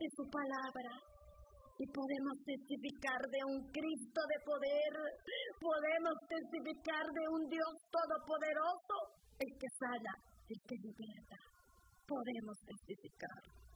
de su palabra. Y podemos testificar de un Cristo de poder, podemos testificar de un Dios todopoderoso, el que sana, el que liberta. Podemos testificar.